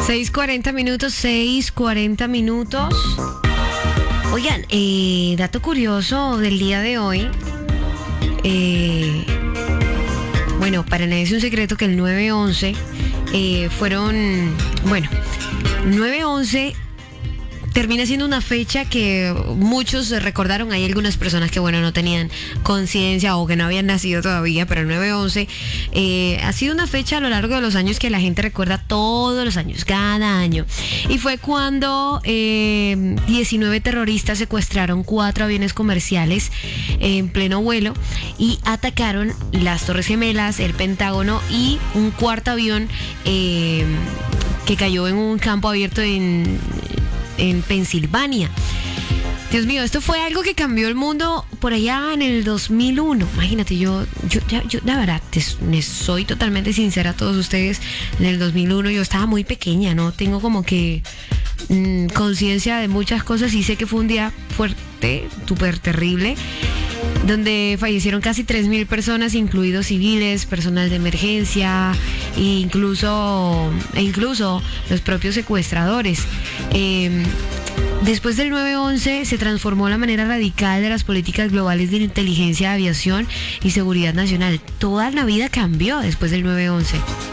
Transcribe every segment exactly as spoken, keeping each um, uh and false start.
seis cuarenta minutos, seis cuarenta minutos. Oigan, eh, dato curioso del día de hoy. Eh, bueno, para nadie es un secreto que el nueve once eh, fueron, bueno, nueve once termina siendo una fecha que muchos recordaron. Hay algunas personas que, bueno, no tenían conciencia o que no habían nacido todavía, pero el nueve once eh, ha sido una fecha a lo largo de los años que la gente recuerda todos los años, cada año. Y fue cuando eh, diecinueve terroristas secuestraron cuatro aviones comerciales en pleno vuelo y atacaron las Torres Gemelas, el Pentágono y un cuarto avión eh, que cayó en un campo abierto en... en Pensilvania. Dios mío, esto fue algo que cambió el mundo por allá en el dos mil uno. Imagínate, yo, yo, yo, yo la verdad, te, me soy totalmente sincera a todos ustedes. En el dos mil uno yo estaba muy pequeña, ¿no? Tengo como que mmm, conciencia de muchas cosas y sé que fue un día fuerte, súper terrible, donde fallecieron casi tres mil personas, incluidos civiles, personal de emergencia e incluso, e incluso los propios secuestradores. Eh, después del nueve once se transformó la manera radical de las políticas globales de inteligencia de aviación y seguridad nacional. Toda la vida cambió después del nueve once.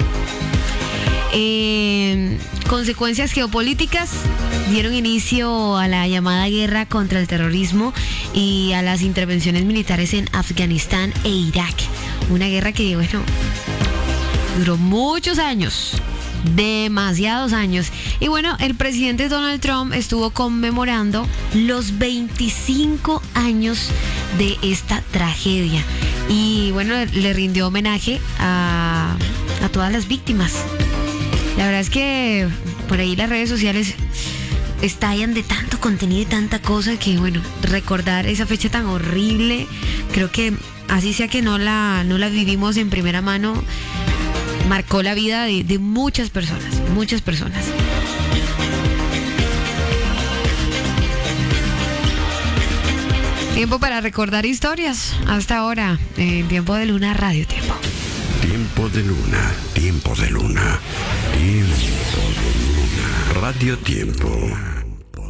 Eh, consecuencias geopolíticas dieron inicio a la llamada guerra contra el terrorismo y a las intervenciones militares en Afganistán e Irak. Una guerra que, bueno, duró muchos años, demasiados años. Y bueno, el presidente Donald Trump estuvo conmemorando los veinticinco años de esta tragedia. Y bueno, le rindió homenaje a, a todas las víctimas. La verdad es que por ahí las redes sociales estallan de tanto contenido y tanta cosa que, bueno, recordar esa fecha tan horrible, creo que así sea que no la, no la vivimos en primera mano, marcó la vida de, de muchas personas, muchas personas. Tiempo para recordar historias hasta ahora, en Tiempo de Luna, Radio Tiempo. Tiempo de Luna, Tiempo de Luna, Tiempo de Luna, Radio Tiempo.